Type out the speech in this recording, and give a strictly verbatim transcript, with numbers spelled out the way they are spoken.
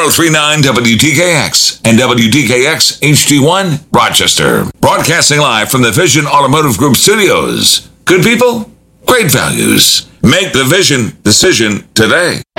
three nine W T K X and W T K X H D one Rochester. Broadcasting live from the Vision Automotive Group studios. Good people, great values. Make the Vision decision today.